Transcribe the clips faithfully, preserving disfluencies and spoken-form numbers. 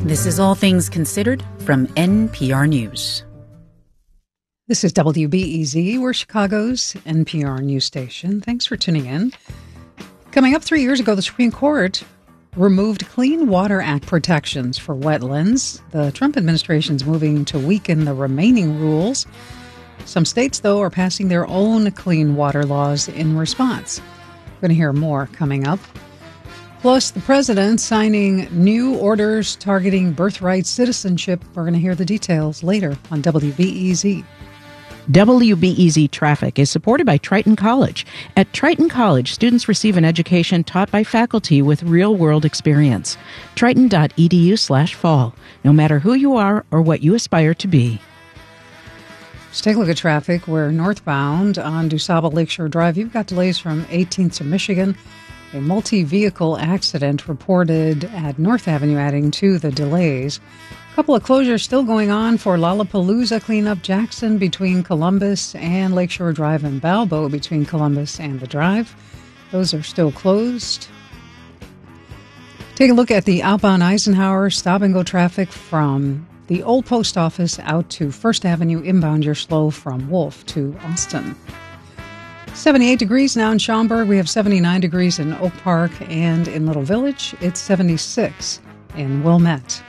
This is All Things Considered from N P R News. This is W B E Z. We're Chicago's N P R news station. Thanks for tuning in. Coming up, three years ago, the Supreme Court removed Clean Water Act protections for wetlands. The Trump administration's moving to weaken the remaining rules. Some states, though, are passing their own clean water laws in response. We're going to hear more coming up. Plus, the president signing new orders targeting birthright citizenship. We're going to hear the details later on W B E Z. W B E Z Traffic is supported by Triton College. At Triton College, students receive an education taught by faculty with real-world experience. Triton.edu slash fall. No matter who you are or what you aspire to be. Let's take a look at traffic. We're northbound on DuSable Lakeshore Drive. You've got delays from eighteenth to Michigan. A multi-vehicle accident reported at North Avenue, adding to the delays. A couple of closures still going on for Lollapalooza cleanup. Jackson between Columbus and Lakeshore Drive, and Balboa between Columbus and the Drive. Those are still closed. Take a look at the outbound Eisenhower stop-and-go traffic from the old post office out to First Avenue. Inbound, you're slow from Wolf to Austin. seventy-eight degrees now in Schaumburg. We have seventy-nine degrees in Oak Park, and in Little Village, it's seventy-six in Wilmette.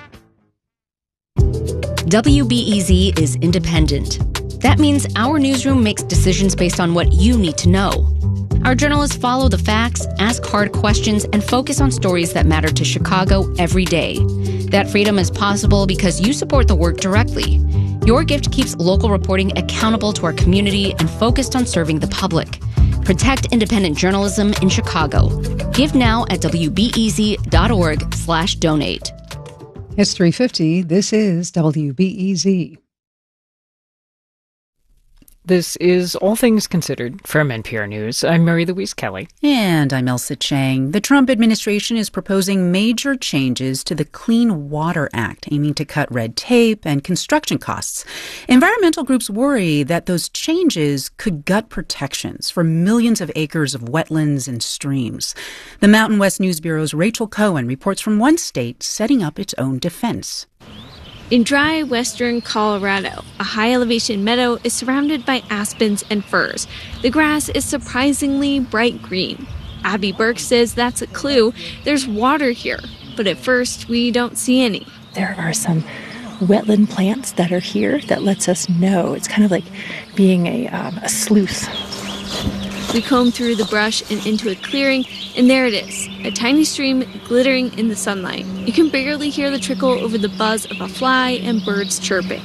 W B E Z is independent. That means our newsroom makes decisions based on what you need to know. Our journalists follow the facts, ask hard questions, and focus on stories that matter to Chicago every day. That freedom is possible because you support the work directly. Your gift keeps local reporting accountable to our community and focused on serving the public. Protect independent journalism in Chicago. Give now at W B E Z dot org slash donate. It's three fifty. This is W B E Z. This is All Things Considered from N P R News. I'm Mary-Louise Kelly. And I'm Elsa Chang. The Trump administration is proposing major changes to the Clean Water Act, aiming to cut red tape and construction costs. Environmental groups worry that those changes could gut protections for millions of acres of wetlands and streams. The Mountain West News Bureau's Rachel Cohen reports from one state setting up its own defense. In dry western Colorado, a high-elevation meadow is surrounded by aspens and firs. The grass is surprisingly bright green. Abby Burke says that's a clue. There's water here, but at first we don't see any. There are some wetland plants that are here that lets us know. It's kind of like being a, um, a sleuth. We comb through the brush and into a clearing, and there it is, a tiny stream glittering in the sunlight. You can barely hear the trickle over the buzz of a fly and birds chirping.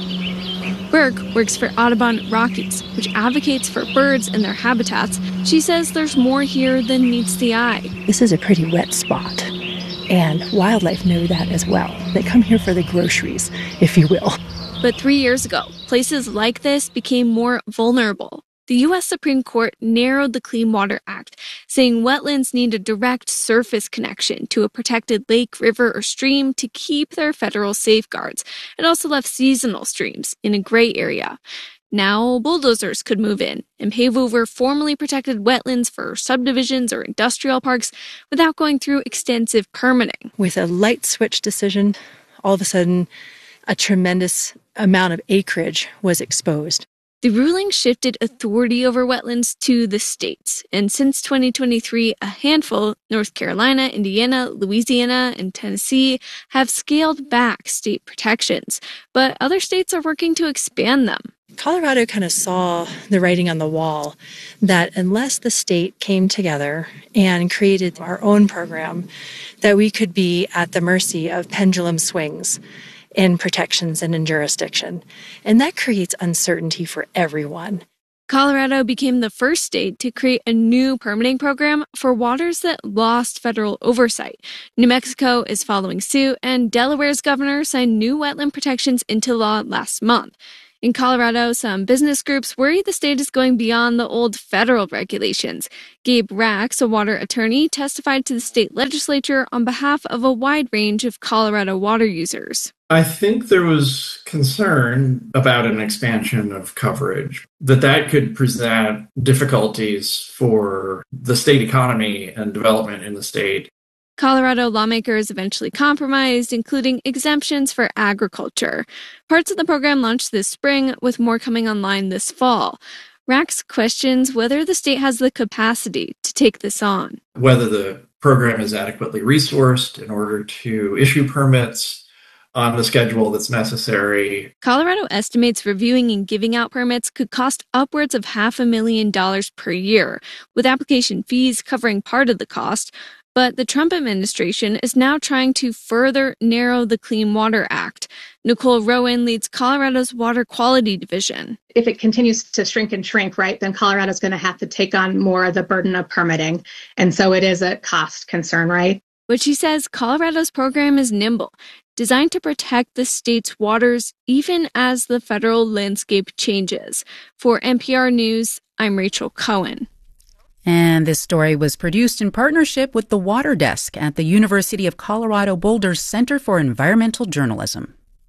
Burke works for Audubon Rockies, which advocates for birds and their habitats. She says there's more here than meets the eye. This is a pretty wet spot, and wildlife know that as well. They come here for the groceries, if you will. But three years ago, places like this became more vulnerable. The U S Supreme Court narrowed the Clean Water Act, saying wetlands need a direct surface connection to a protected lake, river, or stream to keep their federal safeguards. It also left seasonal streams in a gray area. Now, bulldozers could move in and pave over formerly protected wetlands for subdivisions or industrial parks without going through extensive permitting. With a light switch decision, all of a sudden, a tremendous amount of acreage was exposed. The ruling shifted authority over wetlands to the states, and since twenty twenty-three, a handful, North Carolina, Indiana, Louisiana, and Tennessee, have scaled back state protections, but other states are working to expand them. Colorado kind of saw the writing on the wall that unless the state came together and created our own program, that we could be at the mercy of pendulum swings in protections and in jurisdiction. And that creates uncertainty for everyone. Colorado became the first state to create a new permitting program for waters that lost federal oversight. New Mexico is following suit, and Delaware's governor signed new wetland protections into law last month. In Colorado, some business groups worry the state is going beyond the old federal regulations. Gabe Rax, a water attorney, testified to the state legislature on behalf of a wide range of Colorado water users. I think there was concern about an expansion of coverage, that that could present difficulties for the state economy and development in the state. Colorado lawmakers eventually compromised, including exemptions for agriculture. Parts of the program launched this spring, with more coming online this fall. Rax questions whether the state has the capacity to take this on. Whether the program is adequately resourced in order to issue permits on the schedule that's necessary. Colorado estimates reviewing and giving out permits could cost upwards of half a million dollars per year, with application fees covering part of the cost. But the Trump administration is now trying to further narrow the Clean Water Act. Nicole Rowan leads Colorado's Water Quality Division. If it continues to shrink and shrink, right, then Colorado's going to have to take on more of the burden of permitting. And so it is a cost concern, right? But she says Colorado's program is nimble, designed to protect the state's waters even as the federal landscape changes. For N P R News, I'm Rachel Cohen. And this story was produced in partnership with the Water Desk at the University of Colorado Boulder's Center for Environmental Journalism.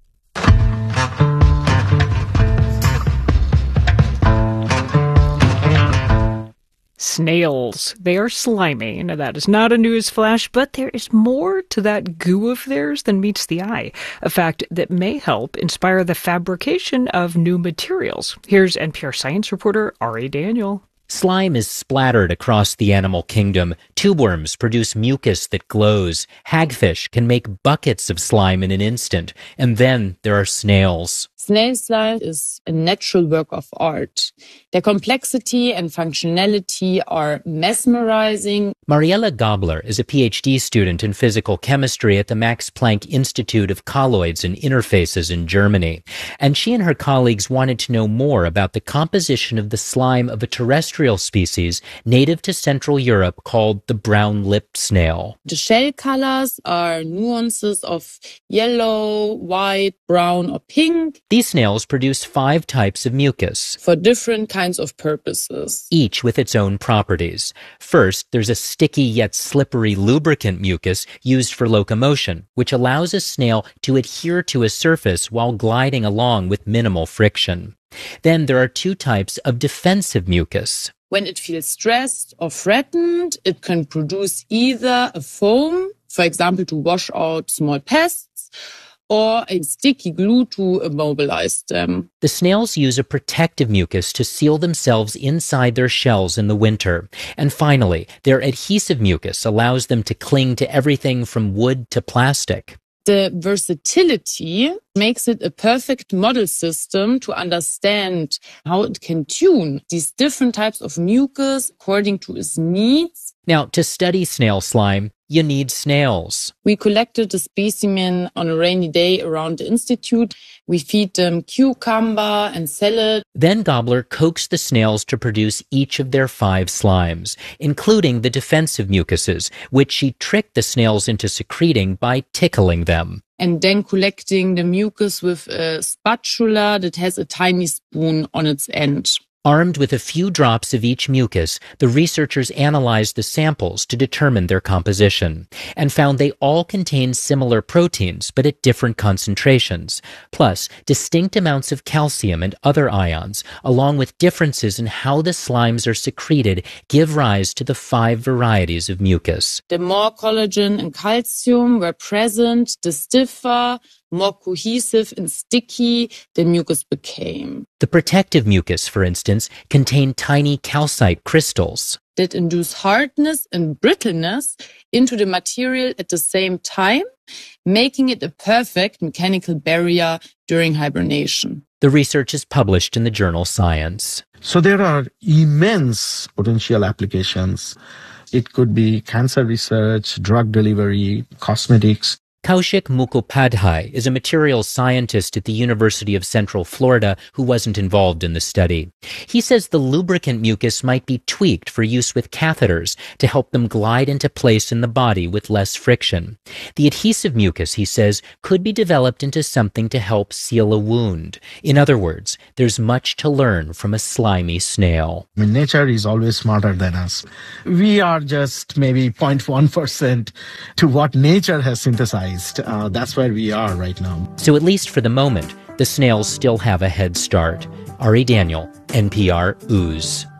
Snails. They are slimy. Now, that is not a news flash, but there is more to that goo of theirs than meets the eye. A fact that may help inspire the fabrication of new materials. Here's N P R science reporter Ari Daniel. Slime is splattered across the animal kingdom. Tubeworms produce mucus that glows. Hagfish can make buckets of slime in an instant. And then there are snails. Snail slime is a natural work of art. Their complexity and functionality are mesmerizing. Mariella Gabler is a P H D student in physical chemistry at the Max Planck Institute of Colloids and Interfaces in Germany. And she and her colleagues wanted to know more about the composition of the slime of a terrestrial species native to Central Europe called the brown-lipped snail. The shell colors are nuances of yellow, white, brown, or pink. These snails produce five types of mucus for different kinds of purposes, each with its own properties. First, there's a sticky yet slippery lubricant mucus used for locomotion, which allows a snail to adhere to a surface while gliding along with minimal friction. Then there are two types of defensive mucus. When it feels stressed or threatened, it can produce either a foam, for example, to wash out small pests, or a sticky glue to immobilize them. The snails use a protective mucus to seal themselves inside their shells in the winter. And finally, their adhesive mucus allows them to cling to everything from wood to plastic. The versatility makes it a perfect model system to understand how it can tune these different types of mucus according to its needs. Now, to study snail slime, you need snails. We collected a specimen on a rainy day around the institute. We feed them cucumber and salad. Then Gabler coaxed the snails to produce each of their five slimes, including the defensive mucuses, which she tricked the snails into secreting by tickling them. And then collecting the mucus with a spatula that has a tiny spoon on its end. Armed with a few drops of each mucus, the researchers analyzed the samples to determine their composition and found they all contained similar proteins, but at different concentrations, plus distinct amounts of calcium and other ions, along with differences in how the slimes are secreted, give rise to the five varieties of mucus. The more collagen and calcium were present, the stiffer, more cohesive and sticky the mucus became. The protective mucus, for instance, contained tiny calcite crystals that induce hardness and brittleness into the material at the same time, making it a perfect mechanical barrier during hibernation. The research is published in the journal Science. So there are immense potential applications. It could be cancer research, drug delivery, cosmetics. Kaushik Mukhopadhyay is a materials scientist at the University of Central Florida who wasn't involved in the study. He says the lubricant mucus might be tweaked for use with catheters to help them glide into place in the body with less friction. The adhesive mucus, he says, could be developed into something to help seal a wound. In other words, there's much to learn from a slimy snail. I mean, nature is always smarter than us. We are just maybe zero point one percent to what nature has synthesized. Uh, that's where we are right now. So at least for the moment, the snails still have a head start. Ari Daniel, N P R Ooze.